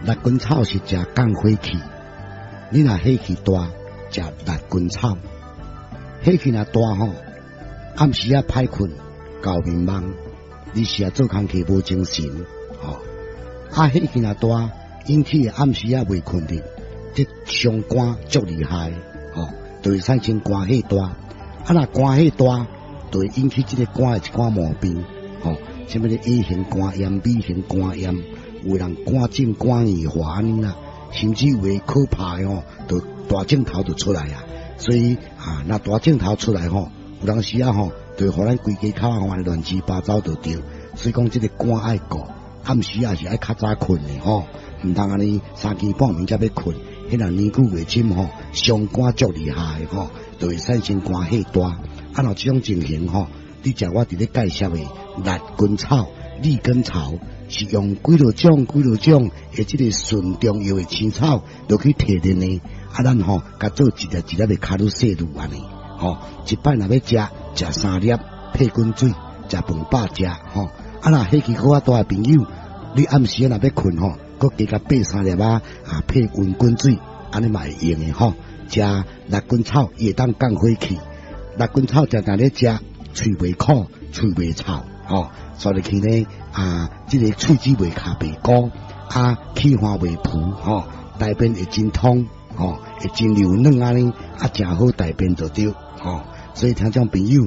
辣根草是食降火气，你若火气大，食辣根草。火气若大吼，暗时啊歹困，搞面梦，你是啊做工课无精神，吼。火气若大，引起暗时啊未困入，这伤肝足厉害，吼，就会产生肝火大。若肝火大，就会引起这个肝的一寡毛病，吼，什么A 型肝炎、B 型肝炎，有人肝症、肝硬化安尼啦，甚至有的可怕的吼，就大镜头就出来啊。所以若大镜头出来吼，有当时吼，就会互咱规家口乱七八糟就对。所以讲这个肝爱顾，暗时也是爱较早困的吼，唔通安尼3更半暝才要困，迄若年久月深吼，伤肝足厉害的吼，就会产生肝火大。若这种情形吼，你食我伫咧介绍的辣根草、利根草，是用几多种的这个纯中药的青草，落去提炼的。咱吼，甲做一粒一粒的卡路西路安尼，吼，一摆若要食3粒，配滚水，食饭饱食，吼。若火气好大的朋友，你暗时若要困吼，搁加甲配3粒配温滚水，安尼嘛会用的吼。食辣根草伊会当降火气，辣根草常常咧食，喙袂苦，喙袂臭，吼，所以去呢这个喙齿袂卡袂鼓，气化袂浮，吼，大便会真通。会真柔软安尼，真好大便就对，所以听众朋友。